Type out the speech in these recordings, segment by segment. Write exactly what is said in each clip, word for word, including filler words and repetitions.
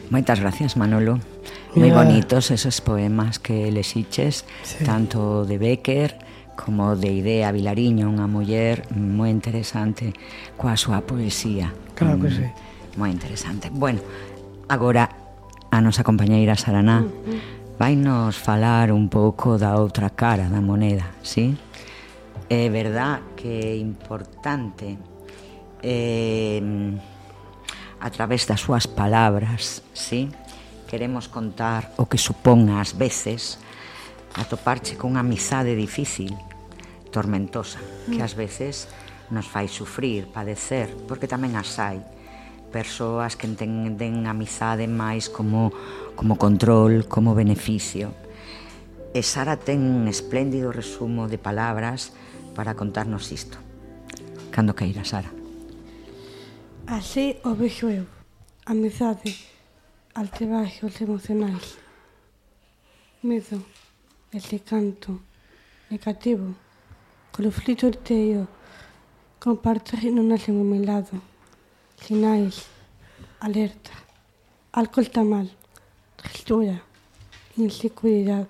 Moitas gracias, Manolo. Moi bonitos esos poemas que lexiches, sí. Tanto de Bécquer como de Idea Vilariño, unha muller moi interesante coa súa poesía. Claro que sí. Moi interesante. Bueno, agora a nosa compañeira Saraná vai nos falar un pouco da outra cara da moneda, sí? É verdad que é importante eh, a través das súas palabras, sí? Queremos contar o que supón ás veces atoparche con unha amizade difícil, tormentosa, que ás veces nos fai sufrir, padecer, porque tamén as hai persoas que entenden a amizade máis como, como control, como beneficio. E Sara ten un espléndido resumo de palabras para contarnos isto. Cando queira, Sara. Así o vexo eu, amizade, altibajos emocionais, medo, ese canto negativo, conflito interior, compartir non nace ao meu lado, sinais, alerta, álcool está mal, tristura, inseguridade,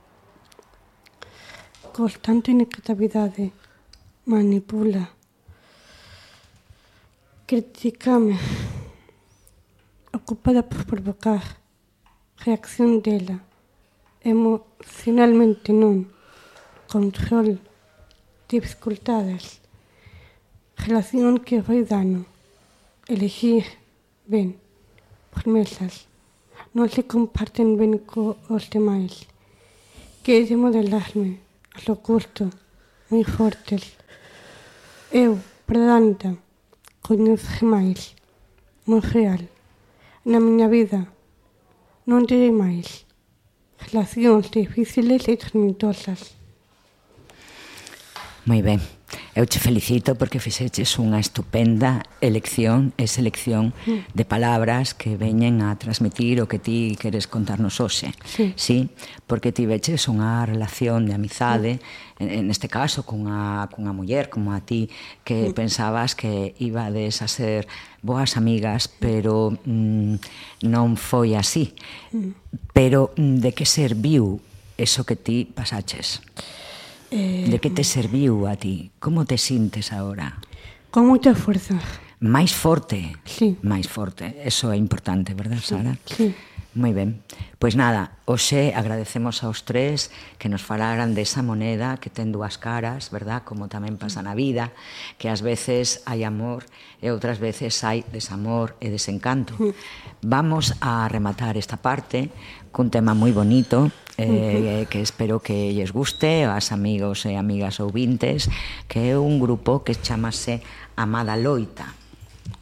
constante negatividade, manipula, criticame, ocupada por provocar, reacción dela, emocionalmente non, control, dificultades, relación que foi dano, elegir ben, promesas, non se comparten ben cos demais, que de modelarme, a lo curto, moi fortes. Eu, predanta, coñezo máis, moi real. Na miña vida non direi máis. Relacións difíciles e tormentosas. Moi ben. Eu te felicito porque fixeches unha estupenda elección e selección de palabras que veñen a transmitir o que ti queres contarnos hoxe. Sí. Sí, porque ti veches unha relación de amizade, en, en este caso, cunha, cunha muller como a ti, que sí. Pensabas que ibades a ser boas amigas, pero mm, non foi así. Mm. Pero de que serviu eso que ti pasaches? Eh, de que te serviu a ti? Como te sintes agora? Con moita forza. Máis forte? Sí. Máis forte. Eso é importante, verdad, Sara? Sí. Moi ben. Pois nada, hoxe agradecemos aos tres que nos falaran desa moneda que ten dúas caras, verdad? Como tamén pasa na vida, que ás veces hai amor e outras veces hai desamor e desencanto. Vamos a rematar esta parte cun tema moi bonito, eh, que espero que lles guste aos amigos e amigas ouvintes, que é un grupo que chamase Amada Loita.